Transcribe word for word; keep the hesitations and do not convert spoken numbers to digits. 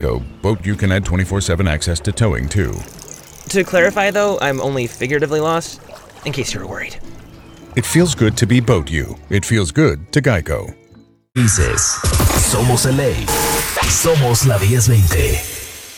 Geico, Boat You can add twenty-four seven access to towing, too. To clarify, though, I'm only figuratively lost, in case you were worried. It feels good to be Boat You. It feels good to Geico. Dices, somos L A. Somos la diez veinte.